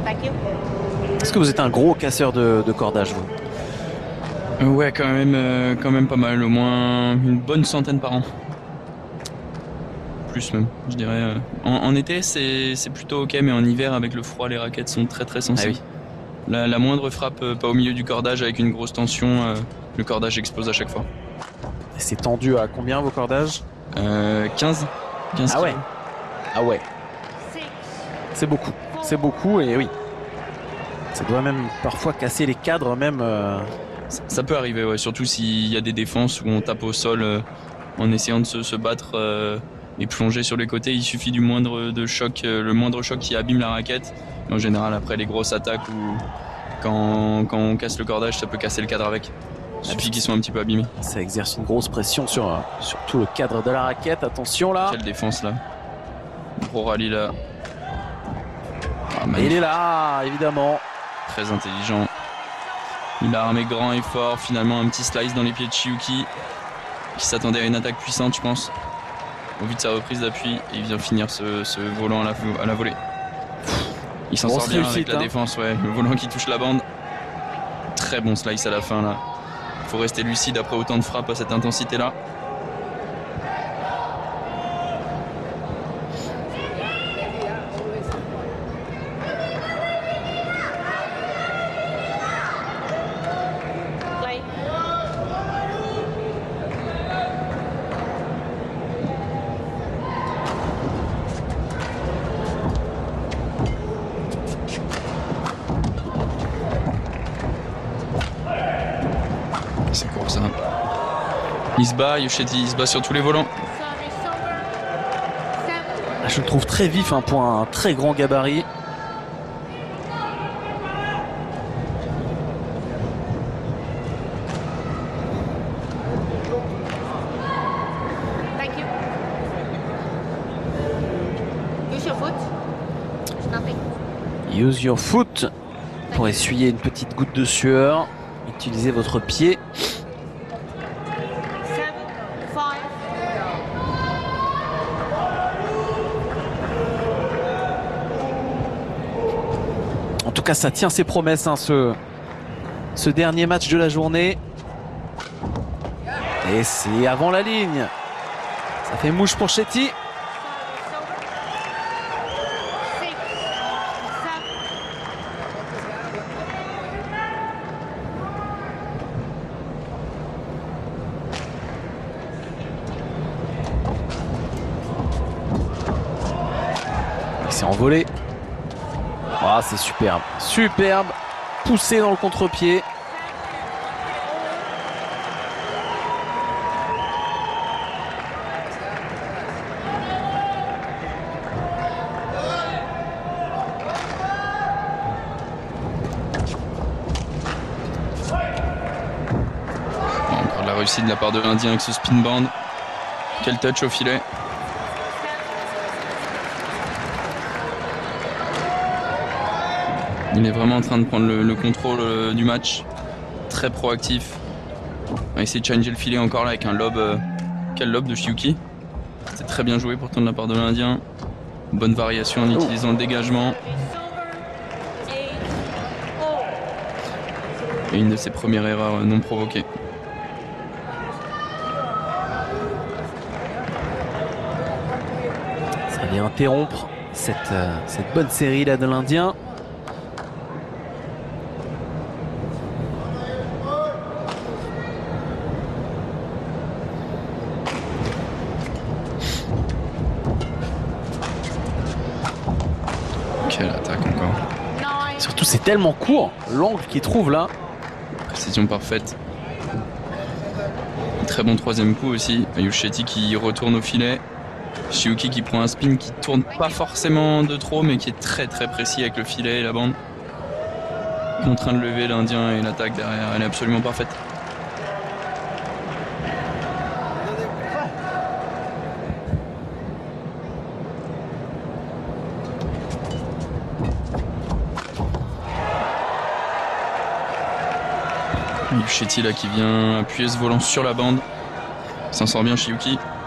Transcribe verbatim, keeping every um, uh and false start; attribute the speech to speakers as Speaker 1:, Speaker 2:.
Speaker 1: Est-ce que vous êtes un gros casseur de, de cordage, vous?
Speaker 2: Euh, ouais, quand même, euh, quand même pas mal, au moins une bonne centaine par an. Plus même, je dirais. euh. En, en été, c'est c'est plutôt ok, mais en hiver, avec le froid, les raquettes sont très très sensibles.
Speaker 1: Ah oui.
Speaker 2: La, la moindre frappe, euh, pas au milieu du cordage, avec une grosse tension, euh, le cordage explose à chaque fois.
Speaker 1: Et c'est tendu à combien vos cordages?
Speaker 2: Euh, quinze, quinze
Speaker 1: Ah ouais.
Speaker 2: kilos.
Speaker 1: Ah ouais. C'est beaucoup. C'est beaucoup et oui. Ça doit même parfois casser les cadres même. Euh...
Speaker 2: Ça, ça peut arriver, ouais, surtout s'il y a des défenses où on tape au sol euh, en essayant de se, se battre euh, et plonger sur les côtés. Il suffit du moindre de choc, euh, le moindre choc qui abîme la raquette. Et en général, après les grosses attaques ou quand, quand on casse le cordage, ça peut casser le cadre avec. Il suffit qu'ils soient un petit peu abîmés.
Speaker 1: Ça exerce une grosse pression sur, sur tout le cadre de la raquette. Attention là.
Speaker 2: Quelle défense là. Gros rallye là. Ah,
Speaker 1: et il est là, évidemment.
Speaker 2: Très intelligent. Il a armé grand et fort. Finalement, un petit slice dans les pieds de Chiyuki, qui s'attendait à une attaque puissante, je pense, au vu de sa reprise d'appui. Et il vient finir ce, ce volant à la, à la volée. Il s'en sort bien avec la hein. défense, ouais. Le volant qui touche la bande. Très bon slice à la fin là. Il faut rester lucide après autant de frappes à cette intensité là. C'est court ça. Il se bat, Yosheti, il se bat sur tous les volants.
Speaker 1: Ah, je le trouve très vif hein, pour un très grand gabarit. Use your foot pour essuyer une petite goutte de sueur. Utilisez votre pied. En tout cas, ça tient ses promesses, hein, ce, ce dernier match de la journée. Et c'est avant la ligne. Ça fait mouche pour Chetty. C'est envolé. Ah, c'est superbe. Superbe. Poussé dans le contre-pied.
Speaker 2: Encore de la réussite de la part de l'Indien avec ce spin band. Quel touch au filet. Il est vraiment en train de prendre le, le contrôle euh, du match. Très proactif. On va essayer de changer le filet encore là avec un lob. Euh, quel lob de Chiyuki. C'était très bien joué pourtant de la part de l'Indien. Bonne variation en utilisant le dégagement. Et une de ses premières erreurs non provoquées.
Speaker 1: Ça vient interrompre cette, euh, cette bonne série là de l'Indien.
Speaker 2: Quelle attaque encore.
Speaker 1: Surtout c'est tellement court, l'angle qu'il trouve là.
Speaker 2: Précision parfaite. Très bon troisième coup aussi. Yosheti qui retourne au filet. Chiyuki qui prend un spin qui tourne pas forcément de trop mais qui est très très précis avec le filet et la bande. Contraint de lever l'Indien et l'attaque derrière, elle est absolument parfaite. Yosheti là qui vient appuyer ce volant sur la bande. S'en sort bien Chiyuki.